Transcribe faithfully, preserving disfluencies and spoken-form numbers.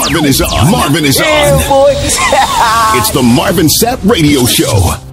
Marvin is on. Marvin is on. Yeah, boy. It's the Marvin Sapp Radio Show.